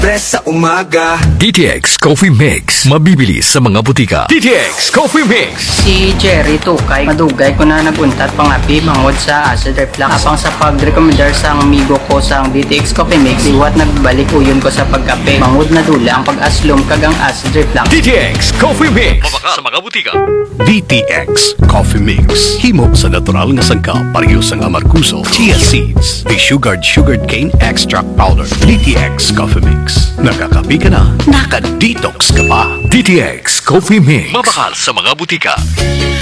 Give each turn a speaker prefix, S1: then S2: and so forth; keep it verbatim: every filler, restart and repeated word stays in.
S1: Press sa umaga.
S2: D T X Coffee Mix. Mabibili sa mga butika. D T X Coffee Mix.
S3: Si Jerry Tukay, madugay ko na naguntat pangapi bangod sa acid reflux. Apang sa pag-recommendar sa amigo ko sa D T X Coffee Mix, iwat nagbalik uyon ko sa pagkape. Bangod na dula ang pag-aslom kagang acid reflux.
S2: D T X Coffee Mix. Mabaka sa mga butika.
S4: D T X Coffee Mix. Himo sa natural nga sangkap, pareho sang amarkuso, chia seeds, desugared sugared cane extract powder. D T X Coffee Mix. Nakakapi ka na, naka-detox ka pa.
S2: D T X Coffee Mix. Mabakal sa mga butika.